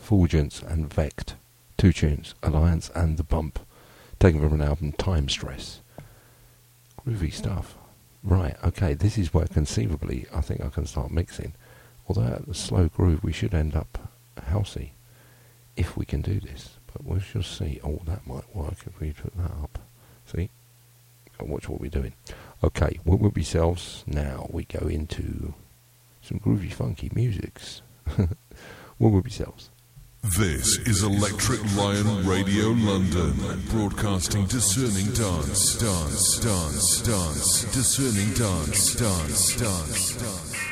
Fulgence and Vect. 2 tunes, Alliance and The Bump, taken from an album, Time Stress. Groovy stuff. Right, okay, this is where conceivably I think I can start mixing. Although at the slow groove we should end up housey, if we can do this. But we shall see. Oh, that might work if we put that up. See? Watch what we're doing. Okay, what will be selves? Now we go into some groovy funky musics. What will be selves? This is Electric Lion Radio London, broadcasting discerning dance, discerning dance.